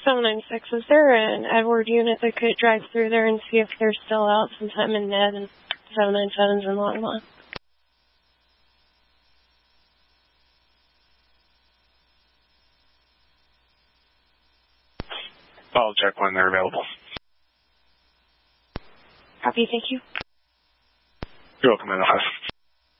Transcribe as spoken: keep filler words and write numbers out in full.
seven nine six, is there an Edward unit that could drive through there and see if they're still out since I'm in Ned and seven nine seven's in Longmont? I'll check when they're available. Copy, thank you. You're welcome, nine oh five.